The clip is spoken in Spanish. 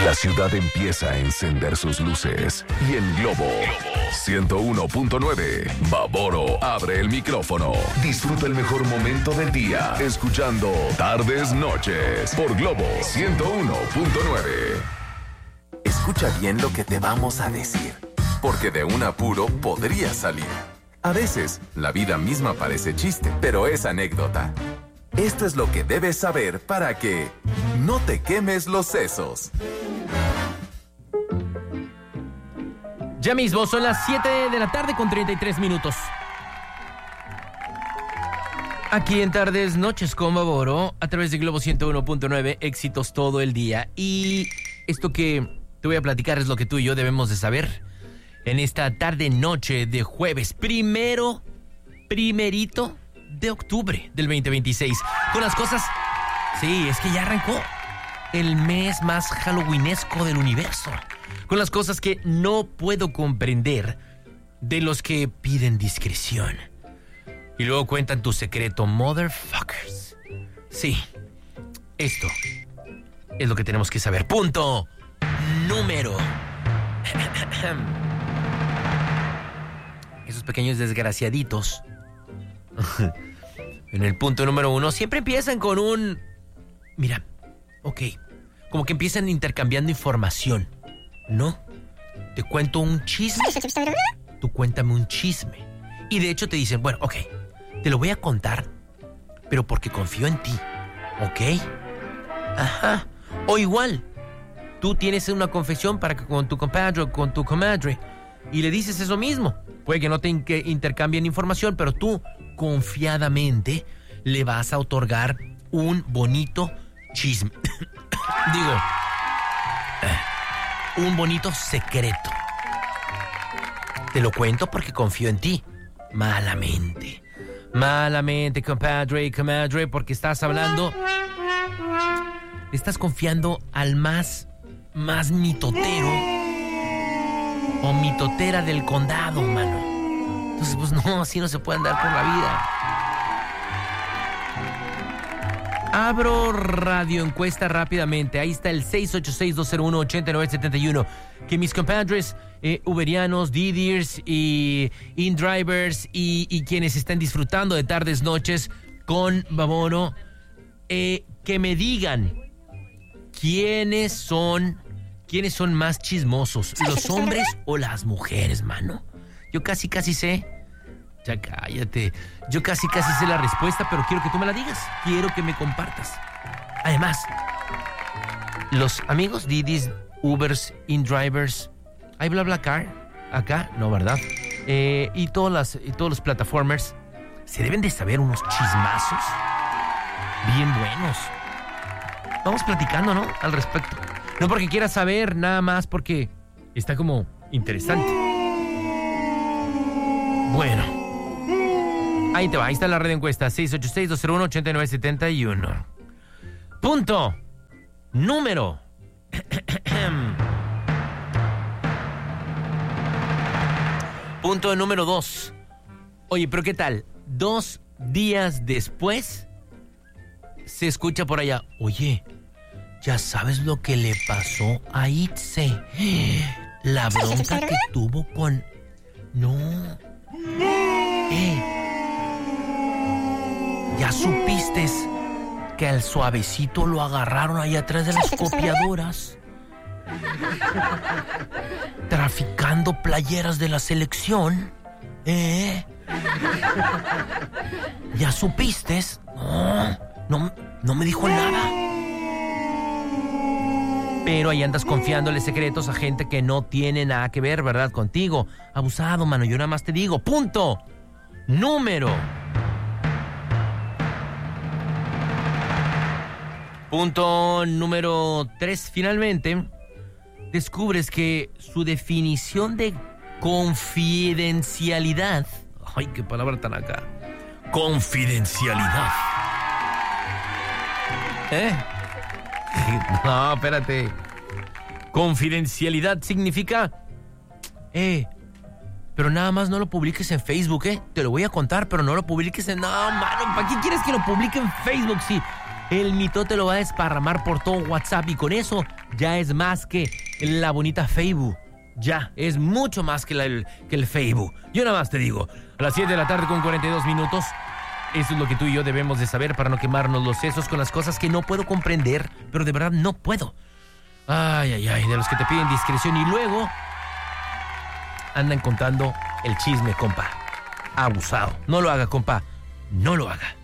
La ciudad empieza a encender sus luces y en Globo 101.9, Baboro abre el micrófono. Disfruta el mejor momento del día escuchando Tardes Noches por Globo 101.9. Escucha bien lo que te vamos a decir, porque de un apuro podría salir. A veces, la vida misma parece chiste, pero es anécdota. Esto es lo que debes saber para que no te quemes los sesos. Ya mismo son las 7 de la tarde con 33 minutos. Aquí en Tardes Noches con Baboro, a través de Globo 101.9, éxitos todo el día. Y esto que te voy a platicar es lo que tú y yo debemos de saber en esta tarde-noche de jueves, primerito de octubre del 2026. Con las cosas... Sí, es que ya arrancó el mes más halloweenesco del universo. Con las cosas que no puedo comprender de los que piden discreción. Y luego cuentan tu secreto, motherfuckers. Sí, esto es lo que tenemos que saber. Punto número. Esos pequeños desgraciaditos. En el punto número 1 siempre empiezan con un... Mira, ok, como que empiezan intercambiando información, ¿no? Te cuento un chisme, tú cuéntame un chisme. Y de hecho te dicen, bueno, ok, te lo voy a contar, pero porque confío en ti, ¿ok? Ajá. O igual, tú tienes una confesión para que con tu compadre o con tu comadre y le dices eso mismo. Puede que no te intercambien información, pero tú confiadamente le vas a otorgar un bonito chisme. Digo, un bonito secreto. Te lo cuento porque confío en ti. Malamente, compadre y comadre, porque estás hablando... Estás confiando al más mitotero o mitotera del condado, mano. Entonces, pues no, así no se puede andar por la vida. Abro radio encuesta rápidamente. Ahí está el 686-201-8971. Que mis compadres uberianos, Didiers y InDrivers y quienes están disfrutando de tardes, noches con Baboro, que me digan quiénes son más chismosos, los hombres o las mujeres, mano. Yo casi sé. Ya cállate. Yo casi sé la respuesta, pero quiero que tú me la digas. Quiero que me compartas. Además, los amigos Didis, Ubers, InDrivers, ¿hay BlaBlaCar acá? No, ¿verdad? Y todos los plataformers se deben de saber unos chismazos bien buenos. Vamos platicando, ¿no? Al respecto. No porque quiera saber, nada más porque está como interesante. Bueno, ahí te va, ahí está la red de encuesta, 686-201-8971. Punto número. Punto número 2. Oye, pero ¿qué tal? 2 días después se escucha por allá, oye, ¿ya sabes lo que le pasó a Itze? La bronca que tuvo con... No. ¿Ya supiste que al suavecito lo agarraron ahí atrás de las copiadoras? Traficando playeras de la selección. ¿Ya supiste? No me dijo nada. Pero ahí andas confiándole secretos a gente que no tiene nada que ver, ¿verdad? Contigo. Abusado, mano. Yo nada más te digo. Punto número. Punto número 3. Finalmente, descubres que su definición de confidencialidad... Ay, qué palabra tan acá. Confidencialidad. No, espérate. Confidencialidad significa... pero nada más no lo publiques en Facebook, Te lo voy a contar, pero no lo publiques en... No, mano, ¿para qué quieres que lo publique en Facebook El mitote lo va a desparramar por todo WhatsApp y con eso ya es más que la bonita Facebook. Ya, es mucho más que el Facebook. Yo nada más te digo, a las 7 de la tarde con 42 minutos, eso es lo que tú y yo debemos de saber para no quemarnos los sesos con las cosas que no puedo comprender, pero de verdad no puedo. Ay, ay, ay, de los que te piden discreción y luego andan contando el chisme, compa. Abusado. No lo haga, compa. No lo haga.